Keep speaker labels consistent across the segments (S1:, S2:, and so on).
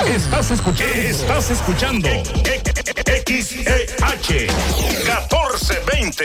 S1: Estás escuchando XEH 1420.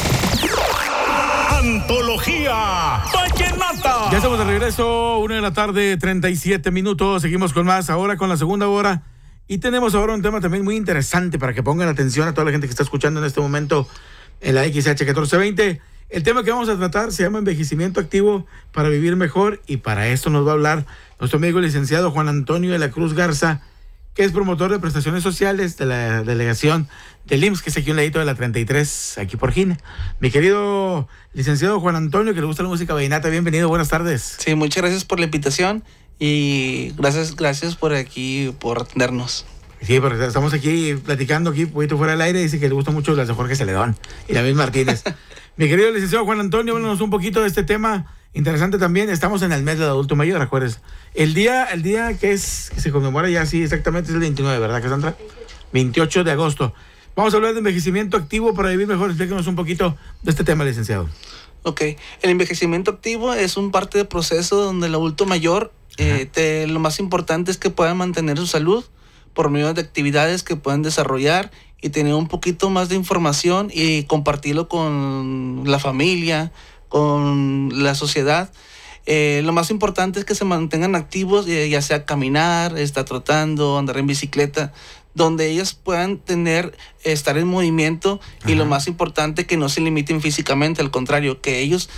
S1: Antología Vallenata.
S2: Ya estamos de regreso, 1:37 p.m. Seguimos con más, ahora con la segunda hora. Y tenemos ahora un tema también muy interesante para que pongan atención a toda la gente que está escuchando en este momento en la XH 1420. El tema que vamos a tratar se llama envejecimiento activo para vivir mejor, y para esto nos va a hablar nuestro amigo licenciado Juan Antonio de la Cruz Garza, que es promotor de prestaciones sociales de la delegación del IMSS, que es aquí un ladito de la 33, aquí por Gina. Mi querido licenciado Juan Antonio, que le gusta la música vallenata, bienvenido, buenas tardes.
S3: Sí, muchas gracias por la invitación y gracias por atendernos.
S2: Sí, porque estamos aquí platicando aquí un poquito fuera del aire. Dice que le gustan mucho las de Jorge Celedón y David Martínez. Mi querido licenciado Juan Antonio, háblanos un poquito de este tema interesante también. Estamos en el mes del adulto mayor, ¿recuerdas? El día que se conmemora ya, sí, exactamente es el 29, ¿verdad, Cassandra? 28 de agosto. Vamos a hablar de envejecimiento activo para vivir mejor. Explíquenos un poquito de este tema, licenciado.
S3: Ok, el envejecimiento activo es un parte del proceso donde el adulto mayor, lo más importante es que pueda mantener su salud por medio de actividades que puedan desarrollar y tener un poquito más de información y compartirlo con la familia, con la sociedad. Lo más importante es que se mantengan activos, ya sea caminar, estar trotando, andar en bicicleta, donde ellos puedan estar en movimiento. Ajá. Y lo más importante, que no se limiten físicamente, al contrario, que ellos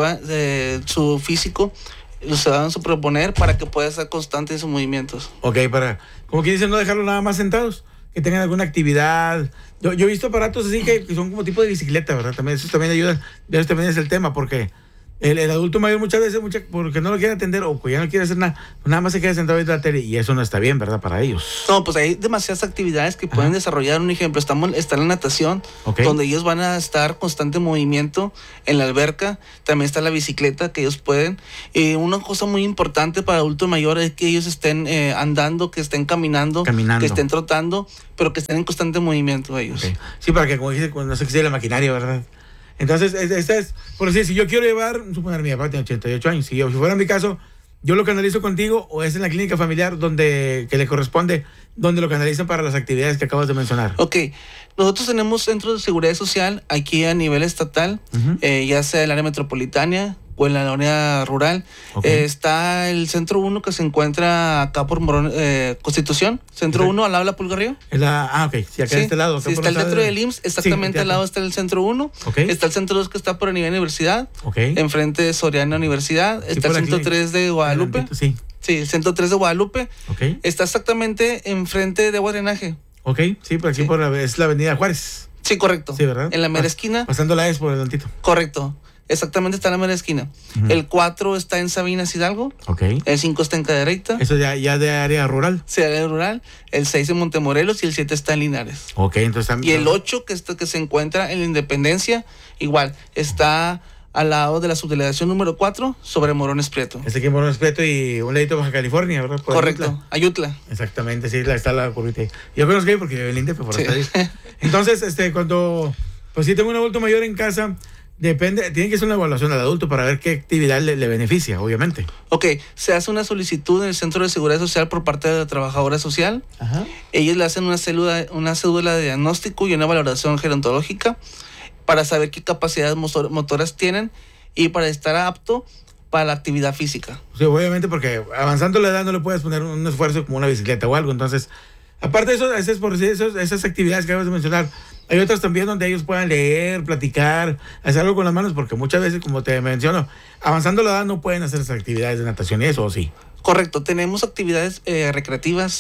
S3: su físico se van a proponer para que pueda estar constante en sus movimientos.
S2: Ok, como que dicen, no dejarlo nada más sentados, que tengan alguna actividad. Yo he visto aparatos así que son como tipo de bicicleta, ¿verdad? También eso también ayuda. Eso también es el tema, porque el adulto mayor muchas veces, porque no lo quiere atender o que ya no quiere hacer nada, pues nada más se queda sentado viendo la tele, y eso no está bien, ¿verdad? Para ellos.
S3: No, pues hay demasiadas actividades que pueden desarrollar. Un ejemplo, está la natación, donde ellos van a estar constante movimiento. En la alberca también está la bicicleta que ellos pueden. Una cosa muy importante para el adulto mayor es que ellos estén andando, que estén caminando, que estén trotando, pero que estén en constante movimiento ellos. Okay.
S2: Sí, para que, como dice, no se quede la maquinaria, ¿verdad? Entonces, esta es, por decir, si yo quiero llevar, suponer, mi papá tiene 88 años, si fuera mi caso, yo lo canalizo contigo, o es en la clínica familiar que le corresponde, donde lo canalizan para las actividades que acabas de mencionar.
S3: Ok, nosotros tenemos centros de seguridad social aquí a nivel estatal, ya sea en el área metropolitana o en la área rural. Okay. Está el Centro 1 que se encuentra acá por Morón, Constitución. Centro 1 al lado de la Pulgarrío.
S2: Ok. Sí, acá de este lado.
S3: Sí, está el centro del IMSS, exactamente al lado está el Centro 1. Okay. Está el Centro 2 que está por Avenida Universidad. Okay. Enfrente de Soriana Universidad. Está el Centro 3 de Guadalupe. Sí, el Centro 3 de Guadalupe. Okay. Está exactamente enfrente de Agua Drenaje.
S2: Ok, sí, por aquí es la Avenida Juárez.
S3: Sí, correcto.
S2: Sí, ¿verdad?
S3: En la mera esquina.
S2: Pasando la por adelantito.
S3: Correcto. Exactamente, está en la mera esquina. El 4 está en Sabinas Hidalgo.
S2: Okay.
S3: El 5 está en Cadereyta.
S2: Eso ya de área rural.
S3: Sí, área rural. El 6 en Montemorelos y el 7 está en Linares.
S2: Ok, entonces también.
S3: Y el 8 que se encuentra en la Independencia, igual, está al lado de la subdelegación número 4, sobre Morones Prieto.
S2: Es aquí en Morones Prieto y un ladito de Baja California, ¿verdad?
S3: Correcto, Ayutla.
S2: Exactamente, sí, está la curvita. Yo conozco ahí porque vivo en el INDEP, por ahí. Entonces, cuando, pues si tengo un adulto mayor en casa, tiene que hacer una evaluación al adulto para ver qué actividad le beneficia, obviamente. Ok,
S3: se hace una solicitud en el Centro de Seguridad Social por parte de la trabajadora social. Ajá. Ellos le hacen una cédula de diagnóstico y una valoración gerontológica para saber qué capacidades motoras tienen y para estar apto para la actividad física.
S2: Sí, obviamente, porque avanzando la edad no le puedes poner un esfuerzo como una bicicleta o algo. Entonces, aparte de eso, esas actividades que acabas de mencionar, hay otras también donde ellos puedan leer, platicar, hacer algo con las manos, porque muchas veces, como te menciono, avanzando la edad no pueden hacer esas actividades de natación y eso, ¿o sí?
S3: Correcto, tenemos actividades recreativas,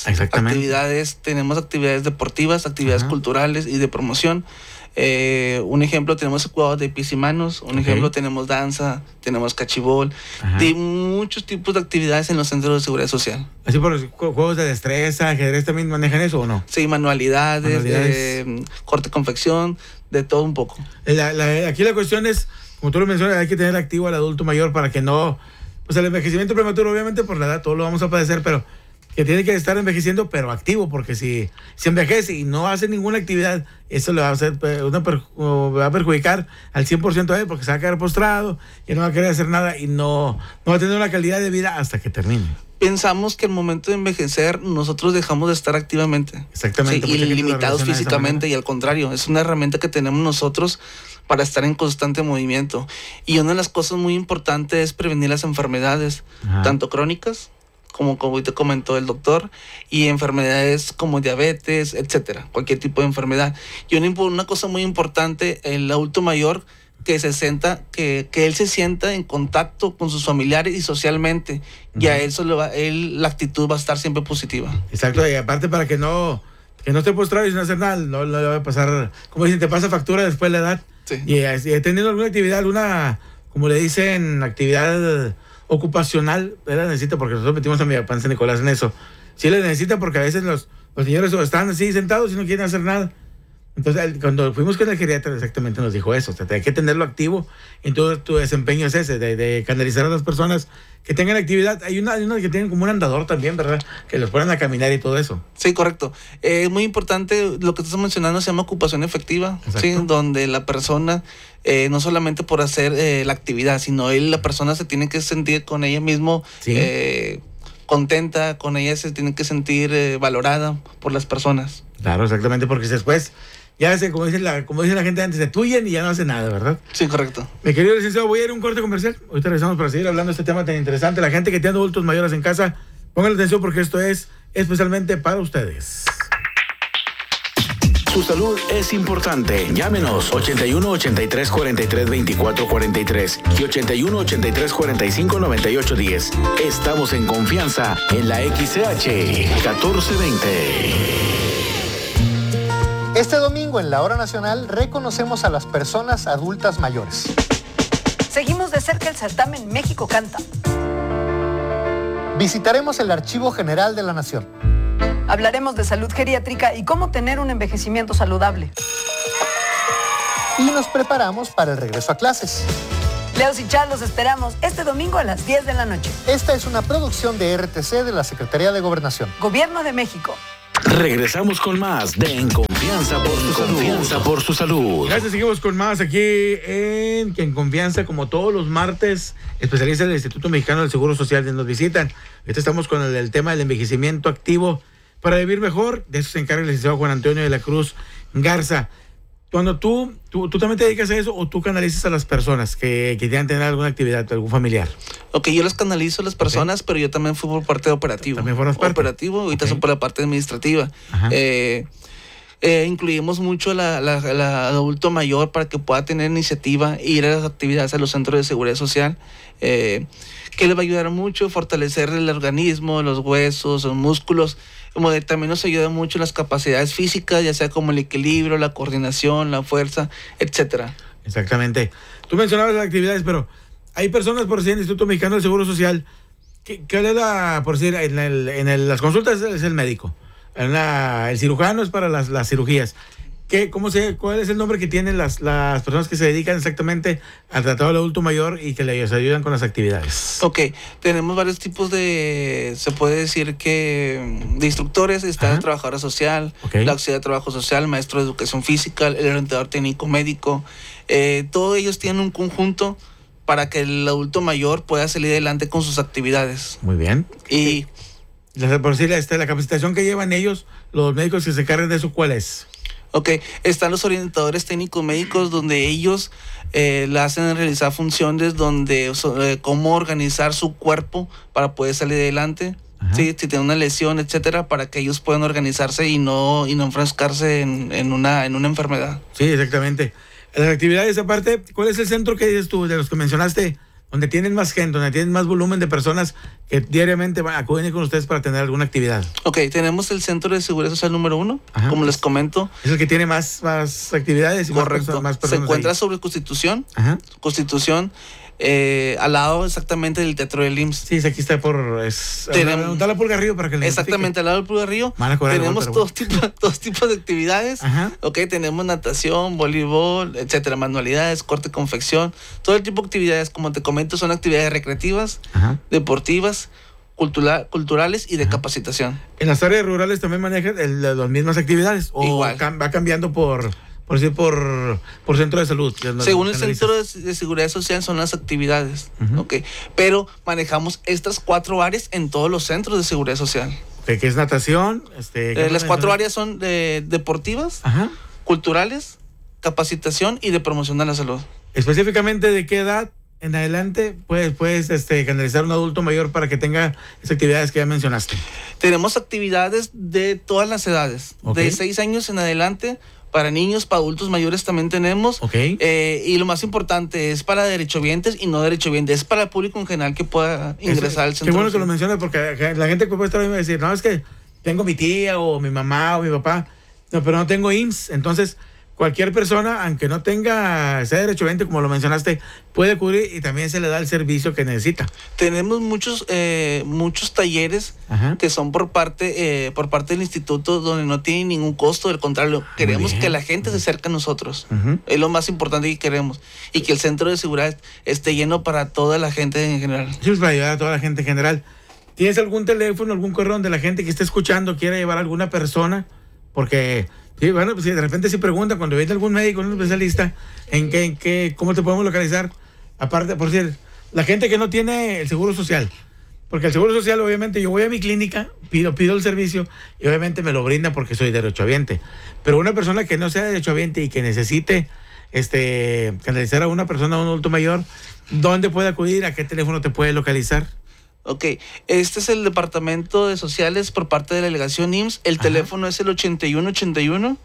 S3: tenemos actividades deportivas, actividades culturales y de promoción. Un ejemplo, tenemos cuidados de pies y manos. Un ejemplo, tenemos danza, tenemos cachibol, de muchos tipos de actividades en los centros de seguridad social.
S2: Así por los juegos de destreza, ajedrez, ¿también manejan eso o no?
S3: Sí, manualidades. Corte, confección, de todo un poco.
S2: Aquí la cuestión es, como tú lo mencionas, hay que tener activo al adulto mayor para que no, pues el envejecimiento prematuro, obviamente por la edad todos lo vamos a padecer, pero que tiene que estar envejeciendo, pero activo, porque si envejece y no hace ninguna actividad, eso le va a hacer va a perjudicar al 100% a él, porque se va a quedar postrado y no va a querer hacer nada y no va a tener una calidad de vida hasta que termine.
S3: pensamos que al momento de envejecer nosotros dejamos de estar activamente.
S2: Exactamente.
S3: Sí,
S2: mucha gente lo
S3: ilimitados
S2: relaciona de esa
S3: físicamente,
S2: manera.
S3: y al contrario, es una herramienta que tenemos nosotros para estar en constante movimiento. Y una de las cosas muy importantes es prevenir las enfermedades,
S2: Ajá.
S3: tanto crónicas, como te comentó el doctor, y enfermedades como diabetes, etcétera, cualquier tipo de enfermedad. Y una cosa muy importante, el adulto mayor que él se sienta en contacto con sus familiares y socialmente, y a la actitud va a estar siempre positiva.
S2: Exacto, y aparte para que no esté postrado y sin hacer nada, no le va a pasar, como dicen, te pasa factura después de la edad.
S3: Sí.
S2: Y teniendo alguna actividad, como le dicen, actividad ocupacional, él la necesita, porque nosotros metimos a mi papá en San Nicolás en eso. Sí la necesita porque a veces los señores están así sentados y no quieren hacer nada. Entonces, cuando fuimos con el geriatra, exactamente nos dijo eso. O sea, hay que tenerlo activo. Entonces, tu desempeño es ese, de canalizar a las personas que tengan actividad. Hay unas que tienen como un andador también, ¿verdad? Que los ponen a caminar y todo eso.
S3: Sí, correcto. Es muy importante, lo que estás mencionando se llama ocupación efectiva, ¿sí? Donde la persona, no solamente por hacer la actividad, sino la persona se tiene que sentir con ella mismo,
S2: Sí.
S3: contenta, con ella se tiene que sentir valorada por las personas.
S2: Claro, exactamente, porque después, ya como dice la gente antes, se tuyen y ya no hace nada, ¿verdad?
S3: Sí, correcto.
S2: Mi querido licenciado, voy a ir a un corte comercial. Ahorita regresamos para seguir hablando de este tema tan interesante. La gente que tiene adultos mayores en casa, pongan atención porque esto es especialmente para ustedes.
S1: Su salud es importante. Llámenos 81 83 43 24 43 y 81 83 45 98 10. Estamos en confianza en la XCH 1420.
S4: Este domingo en la Hora Nacional reconocemos a las personas adultas mayores.
S5: Seguimos de cerca el certamen México Canta.
S4: Visitaremos el Archivo General de la Nación.
S5: Hablaremos de salud geriátrica y cómo tener un envejecimiento saludable.
S4: Y nos preparamos para el regreso a clases.
S5: Leos y Char los esperamos este domingo a las 10 de la noche.
S4: Esta es una producción de RTC de la Secretaría de Gobernación.
S5: Gobierno de México.
S1: Regresamos con más de En Confianza por su salud.
S2: Gracias, seguimos con más aquí en Confianza, como todos los martes. Especialistas del Instituto Mexicano del Seguro Social nos visitan. Ahorita estamos con el tema del envejecimiento activo para vivir mejor. De eso se encarga el licenciado Juan Antonio de la Cruz Garza. Cuando tú también te dedicas a eso, o tú canalizas a las personas que quieran tener alguna actividad, algún familiar.
S3: Ok, yo las canalizo a las personas, pero yo también fui por parte de operativo.
S2: También formas parte.
S3: Operativo, ahorita son por la parte administrativa. Incluimos mucho al adulto mayor para que pueda tener iniciativa e ir a las actividades a los centros de seguridad social, que le va a ayudar mucho a fortalecer el organismo, los huesos, los músculos. Como también nos ayuda mucho en las capacidades físicas, ya sea como el equilibrio, la coordinación, la fuerza, etcétera.
S2: Exactamente. Tú mencionabas las actividades, pero hay personas, por decir, en el Instituto Mexicano del Seguro Social, ¿qué es por decir, las consultas es el médico, el cirujano es para las cirugías. ¿Cuál es el nombre que tienen las personas que se dedican exactamente al tratado del adulto mayor y que les ayudan con las actividades?
S3: Ok, tenemos varios tipos se puede decir que de instructores. Está el trabajador social, la auxiliar de trabajo social, maestro de educación física, el orientador técnico médico. Todos ellos tienen un conjunto para que el adulto mayor pueda salir adelante con sus actividades.
S2: Muy bien.
S3: Y
S2: por decir, la capacitación que llevan ellos, los médicos que se encargan de eso, ¿cuál es?
S3: Ok, están los orientadores técnicos médicos, donde ellos le hacen realizar funciones donde cómo organizar su cuerpo para poder salir adelante. ¿Sí? Si tiene una lesión, etcétera, para que ellos puedan organizarse y no enfrascarse en una enfermedad.
S2: Sí, exactamente. Las actividades aparte, ¿cuál es el centro que dices tú, de los que mencionaste, donde tienen más gente, donde tienen más volumen de personas que diariamente acuden con ustedes para tener alguna actividad? Ok,
S3: tenemos el Centro de Seguridad Social número 1, como les comento.
S2: Es el que tiene más actividades y
S3: correcto.
S2: Más personas.
S3: Se encuentra
S2: ahí
S3: sobre Constitución. Constitución, al lado exactamente del Teatro del IMSS.
S2: Sí, aquí está está la Pulgarrillo para que le
S3: exactamente, al lado del Pulgarrillo. Tenemos todos tipos de actividades. Ok, tenemos natación, voleibol, etcétera, manualidades, corte, confección. Todo el tipo de actividades, como te comento, son actividades recreativas, deportivas, culturales y de capacitación.
S2: ¿En las áreas rurales también manejan las mismas actividades? ¿O
S3: igual?
S2: Va cambiando por por decir, por centro de salud.
S3: Según el Centro de Seguridad Social son las actividades, ¿ok? Pero manejamos estas 4 áreas en todos los centros de seguridad social.
S2: ¿Qué es natación?
S3: Las 4 áreas son deportivas, culturales, capacitación y de promoción de la salud.
S2: Específicamente, ¿de qué edad en adelante puedes canalizar a un adulto mayor para que tenga esas actividades que ya mencionaste?
S3: Tenemos actividades de todas las edades, de 6 años en adelante. Para niños, para adultos mayores también tenemos. Y lo más importante es para derechohabientes y no derechohabientes. Es para el público en general que pueda ingresar al centro.
S2: Qué bueno que lo mencionas, porque la gente puede estar ahí y decir, no, es que tengo mi tía o mi mamá o mi papá, no, pero no tengo IMSS. Entonces, cualquier persona, aunque no sea derechohabiente, como lo mencionaste, puede cubrir y también se le da el servicio que necesita. Tenemos
S3: muchos talleres que son por parte del instituto, donde no tienen ningún costo. Del contrario, queremos que la gente se acerque a nosotros. Es lo más importante que queremos. Y que el centro de seguridad esté lleno para toda la gente en general.
S2: Sí, pues para ayudar a toda la gente en general. ¿Tienes algún teléfono, algún correo donde la gente que esté escuchando quiera llevar a alguna persona? Porque... sí, bueno, pues si de repente se pregunta cuando viene algún médico, un especialista, ¿cómo te podemos localizar? Aparte, por decir, la gente que no tiene el seguro social, porque el seguro social, obviamente, yo voy a mi clínica, pido el servicio y obviamente me lo brindan porque soy derechohabiente. Pero una persona que no sea derechohabiente y que necesite canalizar a una persona, a un adulto mayor, ¿dónde puede acudir? ¿A qué teléfono te puede localizar?
S3: Ok, este es el Departamento de Sociales por parte de la Delegación IMSS. El teléfono es el 8181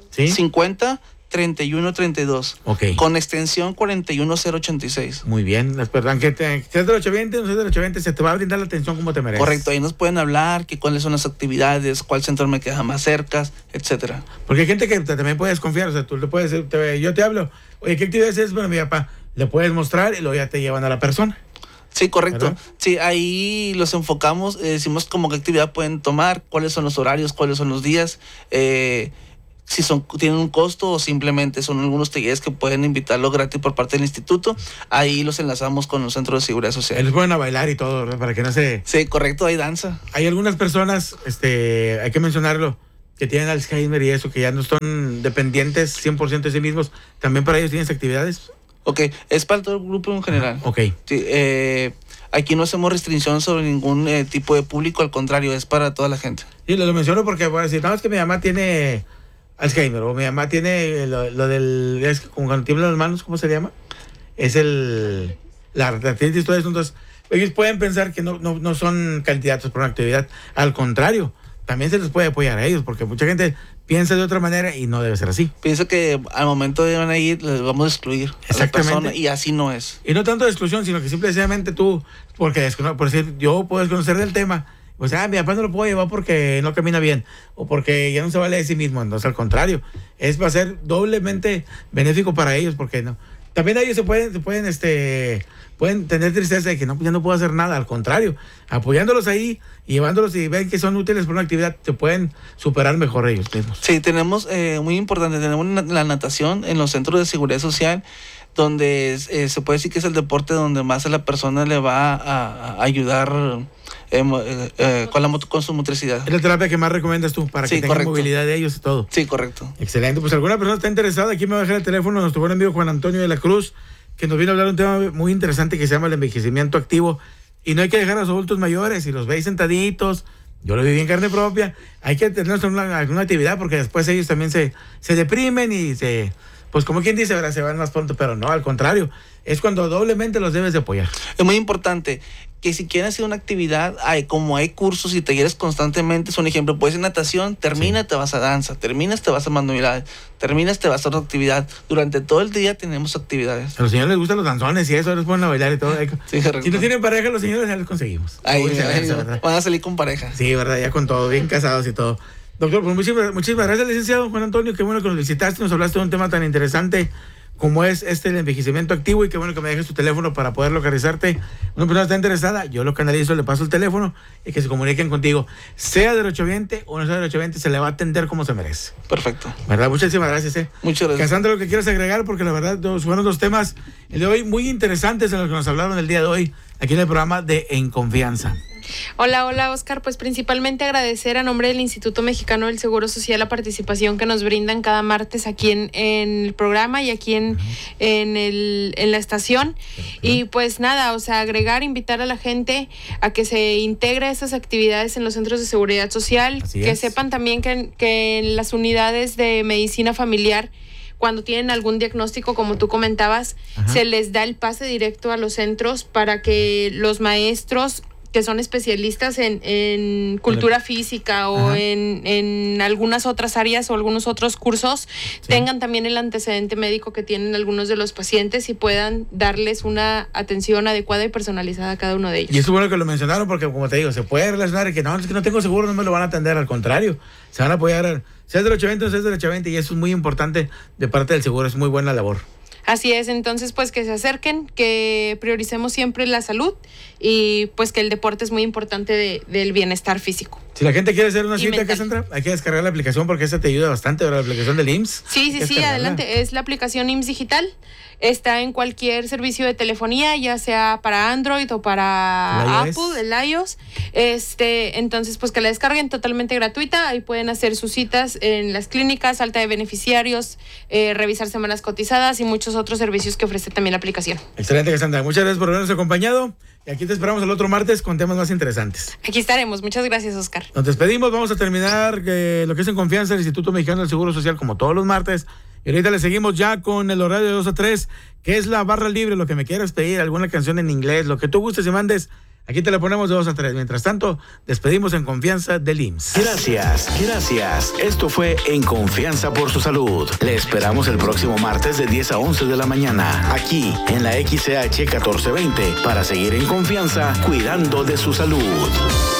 S3: 50 31 32. Con extensión 41086.
S2: Muy bien, perdón, que seas derechohabiente o no seas derechohabiente, se te va a brindar la atención como te mereces.
S3: Correcto, ahí nos pueden hablar, cuáles son las actividades, cuál centro me queda más cerca, etcétera.
S2: Porque hay gente que también puedes confiar, o sea, tú le puedes decir, yo te hablo, oye, ¿qué actividades es? Bueno, mi papá, le puedes mostrar y luego ya te llevan a la persona.
S3: Sí, correcto.
S2: ¿Verdad?
S3: Sí, ahí los enfocamos, decimos como qué actividad pueden tomar, cuáles son los horarios, cuáles son los días, si tienen un costo o simplemente son algunos talleres que pueden invitarlo gratis por parte del instituto. Ahí los enlazamos con los centros de seguridad social.
S2: Ellos pueden a bailar y todo, ¿verdad? Para que no se...
S3: Sí, correcto, hay danza.
S2: Hay algunas personas, hay que mencionarlo, que tienen Alzheimer y eso, que ya no son dependientes 100% de sí mismos. ¿También para ellos tienes actividades?
S3: Ok, es para todo el grupo en general.
S2: Ok.
S3: Sí, aquí no hacemos restricción sobre ningún tipo de público, al contrario, es para toda la gente.
S2: Sí, lo menciono porque, bueno, si no, es que mi mamá tiene Alzheimer o mi mamá tiene lo del, es como cuando tiemblan las manos, ¿cómo se llama? Es la artritis y todo eso. Entonces, ellos pueden pensar que no son candidatos para una actividad. Al contrario, también se les puede apoyar a ellos, porque mucha gente piensa de otra manera y no debe ser así.
S3: Piensa que al momento de van a ir, les vamos a excluir a la persona, y así no es.
S2: Y no tanto de exclusión, sino que simplemente tú, por decir, yo puedo desconocer del tema, o sea, mi papá no lo puedo llevar porque no camina bien, o porque ya no se vale de sí mismo. Entonces, al contrario, va a ser doblemente benéfico para ellos, porque no. También ellos pueden tener tristeza de que ya no puedo hacer nada. Al contrario, apoyándolos ahí y llevándolos y ven que son útiles para una actividad, se pueden superar mejor ellos mismos.
S3: Sí, tenemos, muy importante, tenemos la natación en los centros de seguridad social, donde se puede decir que es el deporte donde más a la persona le va a ayudar con su motricidad.
S2: Es la terapia que más recomiendas tú para que tengan movilidad de ellos y todo.
S3: Sí, correcto.
S2: Excelente. Pues alguna persona está interesada, aquí me va a dejar el teléfono nuestro buen amigo Juan Antonio de la Cruz, que nos viene a hablar de un tema muy interesante que se llama el envejecimiento activo. Y no hay que dejar a los adultos mayores, si los veis sentaditos, yo lo viví en carne propia, hay que tener alguna actividad, porque después ellos también se deprimen y pues como quien dice, ahora se van más pronto, pero no, al contrario, es cuando doblemente los debes de apoyar.
S3: Es muy importante que si quieren hacer una actividad, como hay cursos y talleres constantemente, es un ejemplo, puedes ir a natación, termina, te vas a danza, terminas, te vas a manualidades, terminas, te vas a otra actividad. Durante todo el día tenemos actividades.
S2: A los señores les gustan los danzones y eso, les ponen a bailar y todo.
S3: Sí,
S2: si no tienen pareja, los señores ya los conseguimos.
S3: Ahí, van a salir con pareja.
S2: Sí, verdad, ya con todo, bien casados y todo. Doctor, pues muchísimas gracias, licenciado Juan Antonio. Qué bueno que nos visitaste, nos hablaste de un tema tan interesante como es el envejecimiento activo, y qué bueno que me dejes tu teléfono para poder localizarte. Una persona está interesada, yo lo canalizo, le paso el teléfono y que se comuniquen contigo. Sea derechohabiente o no sea derechohabiente, se le va a atender como se merece.
S3: Perfecto.
S2: ¿Verdad? Muchísimas gracias.
S3: Muchas gracias.
S2: Cassandra, lo que quieras agregar, porque la verdad fueron dos temas el de hoy muy interesantes en los que nos hablaron el día de hoy aquí en el programa de En Confianza.
S6: Hola, Oscar. Pues principalmente agradecer a nombre del Instituto Mexicano del Seguro Social la participación que nos brindan cada martes aquí en el programa y aquí en la estación. Y pues nada, o sea, invitar a la gente a que se integre a estas actividades en los centros de seguridad social, que sepan también que en las unidades de medicina familiar, cuando tienen algún diagnóstico, como tú comentabas, se les da el pase directo a los centros para que los maestros que son especialistas en cultura física o en algunas otras áreas o algunos otros cursos, tengan también el antecedente médico que tienen algunos de los pacientes y puedan darles una atención adecuada y personalizada a cada uno de ellos.
S2: Y es bueno que lo mencionaron porque, como te digo, se puede relacionar y que no, es que no tengo seguro, no me lo van a atender, al contrario, se van a apoyar, sea del 820 o sea del 820, y eso es muy importante de parte del seguro, es muy buena labor.
S6: Así es, entonces pues que se acerquen, que prioricemos siempre la salud y pues que el deporte es muy importante del bienestar físico.
S2: Si la gente quiere hacer una cita, ¿qué Sandra? Hay que descargar la aplicación porque esa te ayuda bastante, ¿verdad? La aplicación del IMSS.
S6: Sí, adelante, es la aplicación IMSS Digital. Está en cualquier servicio de telefonía, ya sea para Android o para Apple, el iOS. Entonces, pues que la descarguen totalmente gratuita. Ahí pueden hacer sus citas en las clínicas, alta de beneficiarios, revisar semanas cotizadas y muchos otros servicios que ofrece también la aplicación. Excelente,
S2: Cassandra. Muchas gracias por habernos acompañado. Y aquí te esperamos el otro martes con temas más interesantes.
S6: Aquí estaremos. Muchas gracias, Oscar.
S2: Nos despedimos. Vamos a terminar lo que es En Confianza del Instituto Mexicano del Seguro Social, como todos los martes. Y ahorita le seguimos ya con el horario de 2 a 3, que es la barra libre, lo que me quieras pedir, alguna canción en inglés, lo que tú gustes y mandes. Aquí te la ponemos de 2 a 3. Mientras tanto, despedimos En Confianza del IMSS.
S1: Gracias. Esto fue En Confianza por su salud. Le esperamos el próximo martes de 10 a 11 de la mañana, aquí en la XCH 1420, para seguir en confianza, cuidando de su salud.